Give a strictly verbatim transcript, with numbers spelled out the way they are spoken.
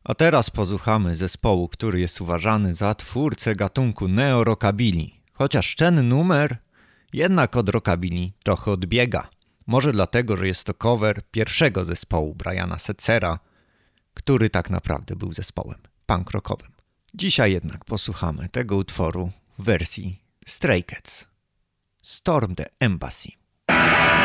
A teraz posłuchamy zespołu, który jest uważany za twórcę gatunku neo-rockabilly. Chociaż ten numer jednak od rockabilly trochę odbiega. Może dlatego, że jest to cover pierwszego zespołu Briana Setzera, który tak naprawdę był zespołem punk rockowym. Dzisiaj jednak posłuchamy tego utworu w wersji Stray Cats. Storm the Embassy.